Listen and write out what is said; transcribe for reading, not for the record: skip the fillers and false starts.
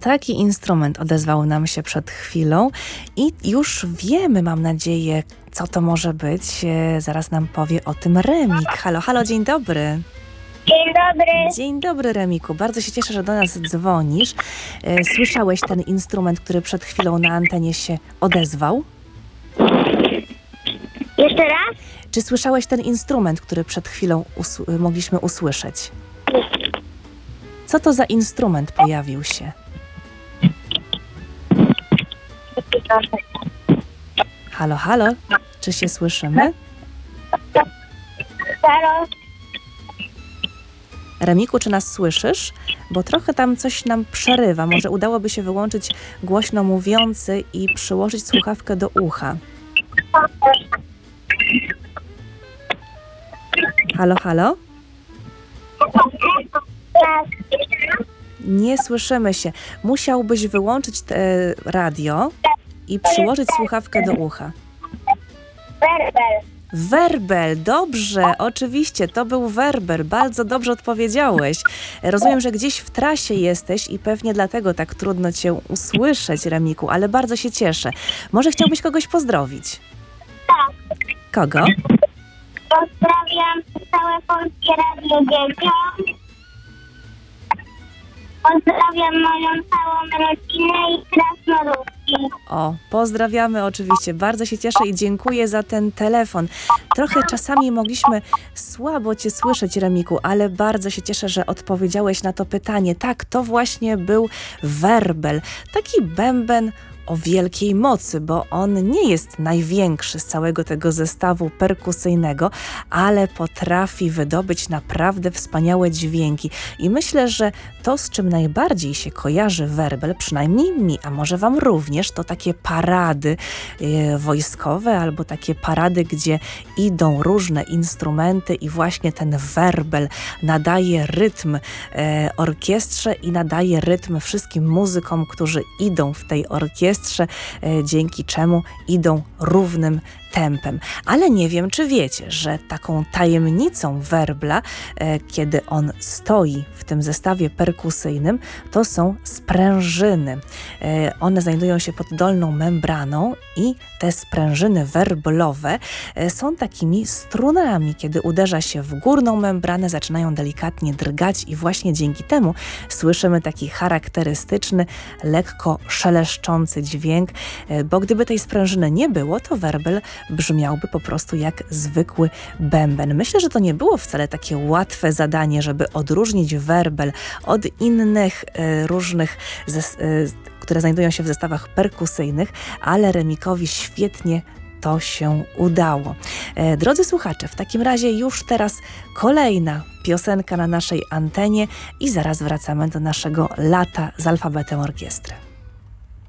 Taki instrument odezwał nam się przed chwilą i już wiemy, mam nadzieję, co to może być. Zaraz nam powie o tym Remik. Halo, halo, dzień dobry. Dzień dobry. Dzień dobry, Remiku. Bardzo się cieszę, że do nas dzwonisz. Słyszałeś ten instrument, który przed chwilą na antenie się odezwał? Jeszcze raz? Czy słyszałeś ten instrument, który przed chwilą mogliśmy usłyszeć? Co to za instrument pojawił się? Halo, halo? Czy się słyszymy? Halo? Remiku, czy nas słyszysz? Bo trochę tam coś nam przerywa. Może udałoby się wyłączyć głośno mówiący i przyłożyć słuchawkę do ucha. Halo, halo? Tak. Nie słyszymy się. Musiałbyś wyłączyć radio i przyłożyć słuchawkę do ucha. Werbel. Werbel, dobrze, oczywiście, to był werbel, bardzo dobrze odpowiedziałeś. Rozumiem, że gdzieś w trasie jesteś i pewnie dlatego tak trudno cię usłyszeć, Remiku, ale bardzo się cieszę. Może chciałbyś kogoś pozdrowić? Tak. Kogo? Pozdrawiam całe Polskie Radio Dzieciom. Pozdrawiam moją całą rodzinę i krasnoludki. O, pozdrawiamy oczywiście, bardzo się cieszę i dziękuję za ten telefon. Trochę czasami mogliśmy słabo cię słyszeć, Remiku, ale bardzo się cieszę, że odpowiedziałeś na to pytanie. Tak, to właśnie był werbel, taki bęben o wielkiej mocy, bo on nie jest największy z całego tego zestawu perkusyjnego, ale potrafi wydobyć naprawdę wspaniałe dźwięki. I myślę, że to, z czym najbardziej się kojarzy werbel, przynajmniej mi, a może wam również, to takie parady wojskowe albo takie parady, gdzie idą różne instrumenty i właśnie ten werbel nadaje rytm orkiestrze i nadaje rytm wszystkim muzykom, którzy idą w tej orkiestrze, dzięki czemu idą równym tempem. Ale nie wiem, czy wiecie, że taką tajemnicą werbla, kiedy on stoi w tym zestawie perkusyjnym, to są sprężyny. One znajdują się pod dolną membraną i te sprężyny werblowe są takimi strunami. Kiedy uderza się w górną membranę, zaczynają delikatnie drgać i właśnie dzięki temu słyszymy taki charakterystyczny, lekko szeleszczący dźwięk, bo gdyby tej sprężyny nie było, to werbel brzmiałby po prostu jak zwykły bęben. Myślę, że to nie było wcale takie łatwe zadanie, żeby odróżnić werbel od innych różnych, które znajdują się w zestawach perkusyjnych, ale Remikowi świetnie to się udało. Drodzy słuchacze, w takim razie już teraz kolejna piosenka na naszej antenie i zaraz wracamy do naszego lata z alfabetem orkiestry.